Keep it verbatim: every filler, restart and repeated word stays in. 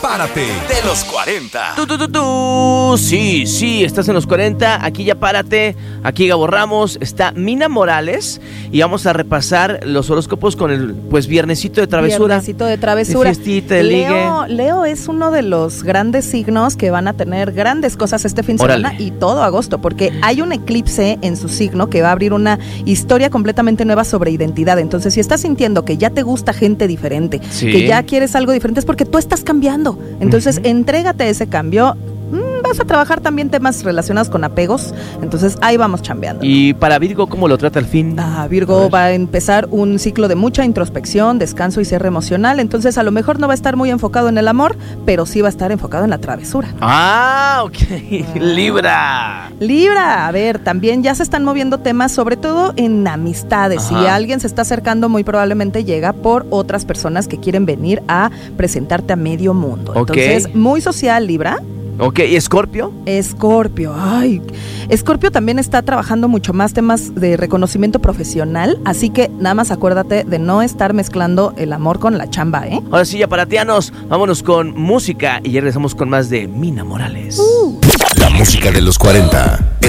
Párate de los cuarenta. Tú, tú, tú, tú. Sí, sí, estás en los cuarenta. Aquí ya párate. Aquí Gabo Ramos. Está Mina Morales. Y vamos a repasar los horóscopos con el pues viernesito de travesura. Viernesito de travesura. De fiestita, de ligue. Leo, Leo es uno de los grandes signos que van a tener grandes cosas este fin de semana y todo agosto, porque hay un eclipse en su signo que va a abrir una historia completamente nueva sobre identidad. Entonces, si estás sintiendo que ya te gusta gente diferente, sí, que ya quieres algo diferente, es porque tú estás cambiando. Entonces, uh-huh, entrégate a ese cambio. Vas a trabajar también temas relacionados con apegos, entonces ahí vamos chambeando. ¿Y para Virgo cómo lo trata el fin? Ah, Virgo a va a empezar un ciclo de mucha introspección, descanso y cierre emocional, entonces a lo mejor no va a estar muy enfocado en el amor, pero sí va a estar enfocado en la travesura. Ah, ok. Ah. Libra. Libra, a ver, también ya se están moviendo temas, sobre todo en amistades. Ajá. Si alguien se está acercando, muy probablemente llega por otras personas que quieren venir a presentarte a medio mundo. Okay. Entonces, muy social, Libra. Ok, ¿y Escorpio? Escorpio, ay, Escorpio también está trabajando mucho más temas de reconocimiento profesional, así que nada más acuérdate de no estar mezclando el amor con la chamba, ¿eh? Ahora sí, ya paratianos, vámonos con música y ya regresamos con más de Mina Morales. Uh. La música de los cuarenta